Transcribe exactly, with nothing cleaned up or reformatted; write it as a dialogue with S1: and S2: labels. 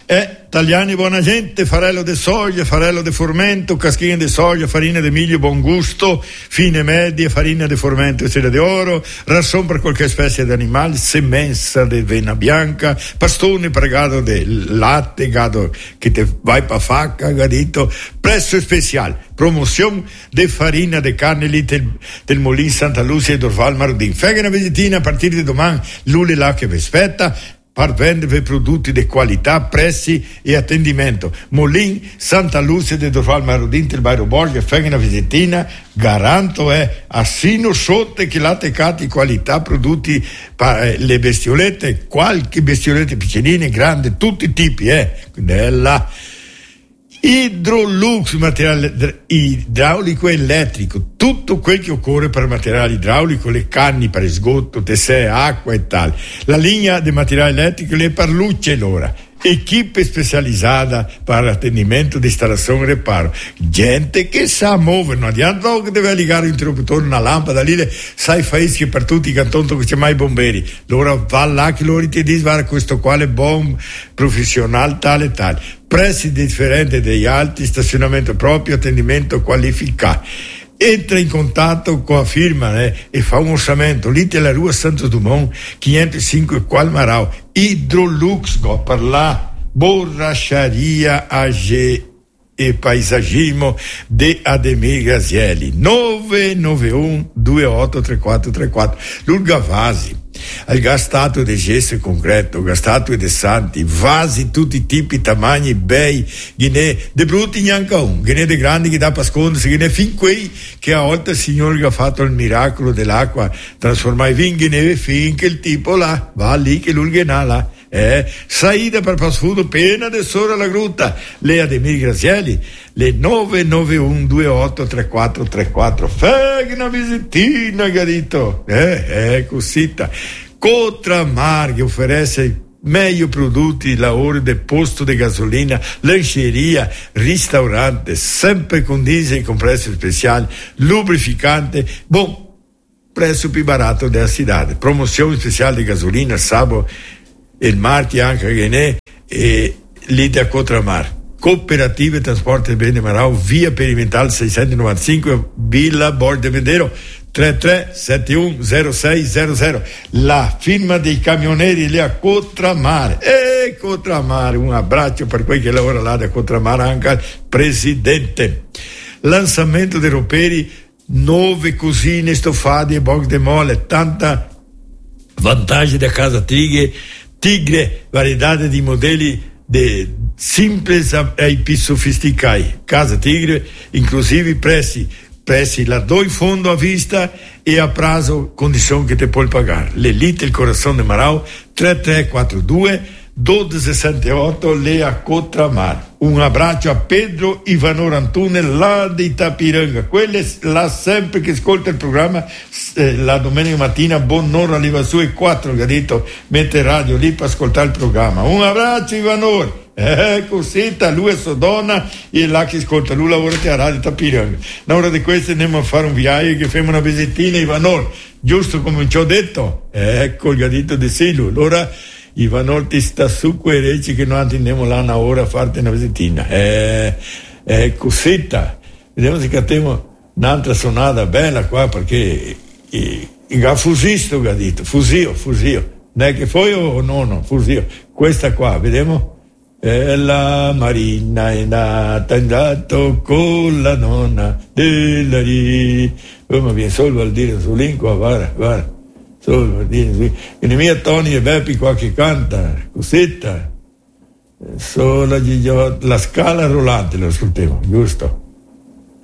S1: Eh, italiani buona gente, farello de soia, farello de formento, caschina de soia, farina de miglio buon gusto, fine medie, farina de formento e sera de oro, rasson per qualche specie di animale, semenza de vena bianca, pastone per gado de latte, gado che te vai pa facca, gadito, prezzo speciale, promozione de farina de carne lì del, del Molin Santa Lucia e Dorval Marudin. Fai una visitina a partire di domani, l'ule là che vi aspetta, per vendere prodotti di qualità, prezzi e attendimento. Molin Santa Lucia de Dorval Marudin del Bairro Borgia, fai una visitina, garanto è assino sotto che la teccati qualità prodotti per eh, le bestiolette, qualche bestiolette piccoline, grande, tutti i tipi, eh. Della Hydrolux, materiale idraulico e elettrico, tutto quel che occorre per materiale idraulico, le canne per sgotto, tessè, acqua e tal. La linea di materiale elettrico le per luce l'ora. Equipe specializzata per attendimento di installazione e reparo. Gente che sa muovere, non adianta che deve ligare l'interruttore, una lampada lì, sai fai per tutti i cantoni che c'è mai i bomberi. Allora va là che loro ti dicono questo quale buon professionale tale tale. Prezzi differenti degli altri, stazionamento proprio, attendimento qualificato. Entra in contatto con la firma eh, e fa un orsamento lì della rua Santo Dumont cinquecentocinque Qual Marau. Hydrolux go per la borracciaria A G e paesaggismo de Ademir Grazielli nove nove uno due otto tre quattro tre quattro. L'Urga Vasi al gastato di gesso concreto, gastato di santi, vasi tutti i tipi, tamanni, bei, ghine, de brutti neanche un, ghine de grandi che da pascondersi, ghine fin quei che a volte il Signore che ha fatto il miracolo dell'acqua, trasformare in ghine fin che il tipo là, va lì che l'Urgenà là. Eh, saida per pasfudo pena de sora la grutta, le Ademir Grazielli, le nove nove uno due otto tre quattro tre quattro. Fai una visitina, gadito, eh, eh, cosita. Cotramar che offerece meglio prodotti, lavori del posto di gasolina, lanceria, ristorante, sempre con diesel con prezzo speciale, lubrificante, buon prezzo più barato della città. Promozione speciale di gasolina, sabato il marchio anche che ne e lì da Cotramar. Cooperative Trasporti e Bene Marau, via Perimetral seicentonovantacinque, Villa Borda Vedero, tre tre sette uno zero sei zero zero. La firma dei camioneri lì a Cotramar. E Cotramar, un abbraccio per quelli che lavorano là da Cotramar, anche al presidente. Lanzamento dei roperi, nove cosine stofate e box de mole, tanta vantaggi da casa Tigre. Tigre, varietà di modelli de simples ai più sofisticati. Casa Tigre, inclusive prezzi, prezzi là do in fondo a vista e a prazo, condizione che te puoi pagare. L'Elite, il Corazon de Marau, tre tre quattro due due due sette otto, le a Cotramar. Un abbraccio a Pedro Ivanor Antune, là di Itapiranga. Quelle là sempre che ascolta il programma eh, la domenica mattina, buon'ora arriva su e quattro, che ha detto, mette radio lì per ascoltare il programma. Un abbraccio Ivanor. Eh, cosetta, lui è sua donna e là che ascolta, lui lavora a radio Itapiranga. Un'ora di queste andiamo a fare un viaggio che facciamo una visitina Ivanor, giusto come ci ho detto. Ecco il gadito di Silu. Allora Ivanor ti sta su quei reci che noi andiamo là una ora a farti una visitina. Eh, eh, cosetta. Vediamo se cattiamo un'altra sonata bella qua, perché il fusisto che ha detto, fusio, fusio. Non è che foi o no, no, fusio. Questa qua, vediamo? E la Marina è nata, è andato con la nonna della lì. Oh, ma viene solo a dire su lingua, guarda, guarda. Solo a dire, e la mia Tony e Beppi qua che canta, cosetta. Solo la scala rollante lo ascoltiamo, giusto?